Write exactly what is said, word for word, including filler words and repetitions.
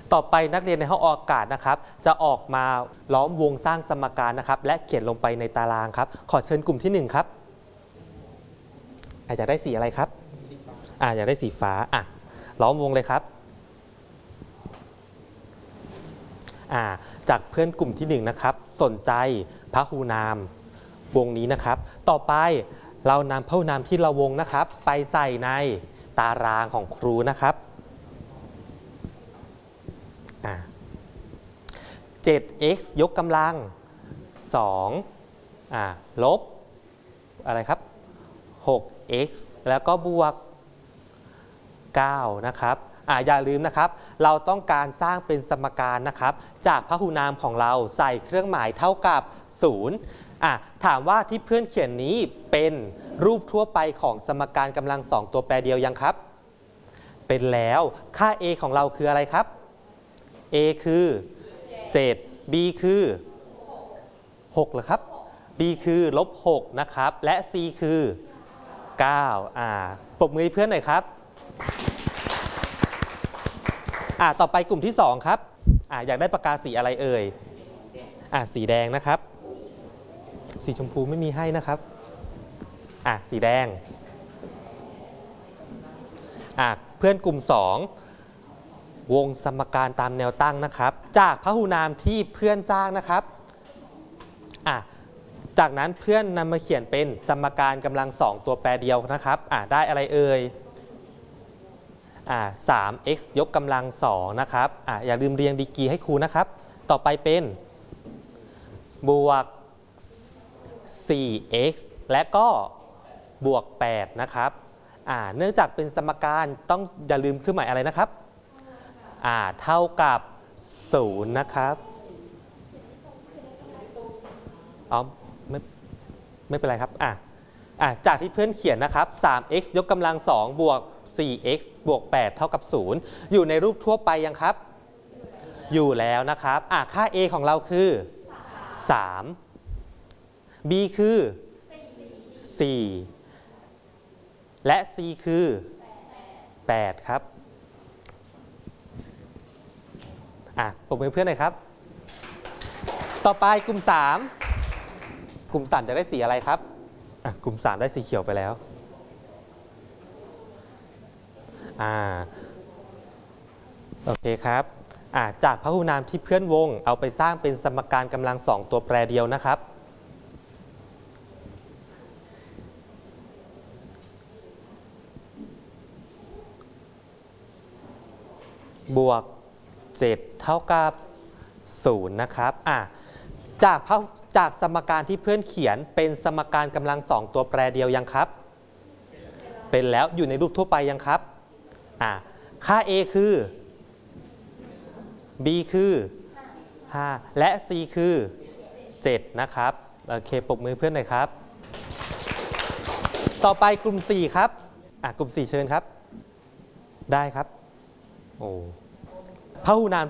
ต่อไปนักเรียนในห้องอากาศนะครับจะออกมาล้อมวงสร้างสมการนะครับและเขียนลงไปในตารางครับขอเชิญกลุ่มที่หนึ่งครับอยากได้สีอะไรครับอ่าอยากได้สีฟ้าอ่ะล้อมวงเลยครับอ่าจากเพื่อนกลุ่มที่หนึ่งนะครับสนใจพหูนามวงนี้นะครับต่อไปเรานำพหูนามที่เราวงนะครับไปใส่ในตารางของครูนะครับอ่า เจ็ด x ยกกำลังสองอ่าลบอะไรครับ หก x แล้วก็บวกเก้านะครับอ่าอย่าลืมนะครับเราต้องการสร้างเป็นสมการนะครับจากพหูนามของเราใส่เครื่องหมายเท่ากับศูนย์อ่ะถามว่าที่เพื่อนเขียนนี้เป็นรูปทั่วไปของสมการกำลังสองตัวแปรเดียวยังครับเป็นแล้วค่า a ของเราคืออะไรครับ a คือเจ็ด b คือหกเหรอครับ b คือลบหกนะครับและ c คือเก้าอ่าปรบมือให้เพื่อนหน่อยครับอ่าต่อไปกลุ่มที่สองครับอ่าอยากได้ปากกาสีอะไรเอ่ยอ่าสีแดงนะครับสีชมพูไม่มีให้นะครับอ่าสีแดงอ่าเพื่อนกลุ่มสองวงสมการตามแนวตั้งนะครับจากพหูนามที่เพื่อนสร้างนะครับอ่ะจากนั้นเพื่อนนำมาเขียนเป็นสมการกำลังสองตัวแปรเดียวนะครับอ่ะได้อะไรเอ่ยอ่ะ สาม x ยกกำลังสองนะครับอ่ะอย่าลืมเรียงดีกรีให้ครูนะครับต่อไปเป็นบวก สี่ x และก็บวกแปดนะครับอ่ะเนื่องจากเป็นสมการต้องอย่าลืมเครื่องหมายอะไรนะครับอ่าเท่ากับศูนย์นะครับอ๋อไม่ไม่เป็นไรครับอ่ะอ่ะจากที่เพื่อนเขียนนะครับ สาม x ยกกำลังสองบวก สี่ x บวกแปดเท่ากับศูนย์อยู่ในรูปทั่วไปยังครับอยู่แล้วนะครับอ่ะค่า a ของเราคือสาม b คือสี่และ c คือแปดครับอ่ะปรบมือเพื่อนหน่อยครับต่อไปกลุ่มสามกลุ่มสามจะได้สีอะไรครับอ่ะกลุ่มสามได้สีเขียวไปแล้วอ่าโอเคครับอ่าจากพหูนามที่เพื่อนวงเอาไปสร้างเป็นสมการกำลังสองตัวแปรเดียวนะครับบวกเจ็ดเท่ากับศูนย์นะครับอ่ะจากจากสมการที่เพื่อนเขียนเป็นสมการกำลังสองตัวแปรเดียวยังครับเป็นแล้วอยู่ในรูปทั่วไปยังครับอ่ะค่า a คือ b คือห้าและ c คือเจ็ดนะครับโอเคปรบมือเพื่อนหน่อยครับต่อไปกลุ่มสี่ครับอ่ะกลุ่มสี่เชิญครับได้ครับโอ้พหูนาม